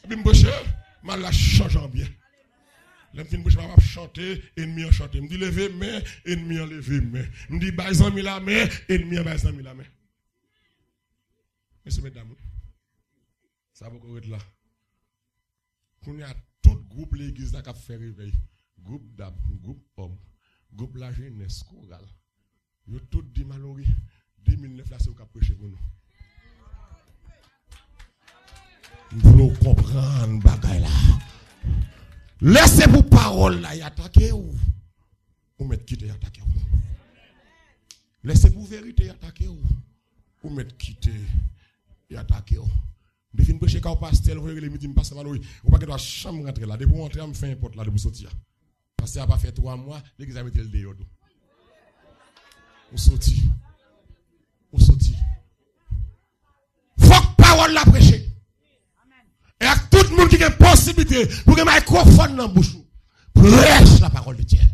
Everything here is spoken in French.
puis me prêcher, mal la change en bien. L'homme fin prêcher, m'a chanter, ennemi en chanter. Me dit lever main, ennemi en lever main. Me dit bail zami la main, ennemi en bail zami la main. Messieurs mesdames, ça va encore être là. Qu'on y a tout groupe l'église là qui a fait réveil. Groupe d'âmes, groupe hommes, groupe la jeunesse, chorale. Yo tout dit malori 2009 là c'est au cap prêcher pour nous. Nous voulons comprendre bagay là. Laissez vos paroles là y attaquer ou mettre quitter attaquer ou. Laissez vos vérités attaquer ou mettre quitter et attaquer ou. De fin prêcher quand pasteur vous les midi me passe malori, ou pas que doit chambre rentrer là, de pour entrer me fait importe là de pour sortir. Parce que ça a pas fait 3 mois, l'église a mis le dehors. On sorti. On sorti. Faut que parole la prêcher. Et à tout le monde qui a une possibilité pour que le microphone dans la bouche, prêche la parole de Dieu.